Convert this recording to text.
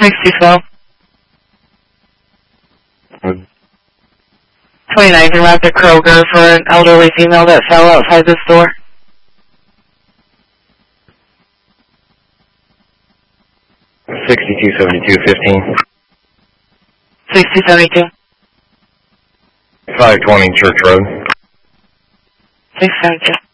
6212. 29 can route to Kroger for an elderly female that fell outside the store. 627215. 6272. 520 Church Road. 672.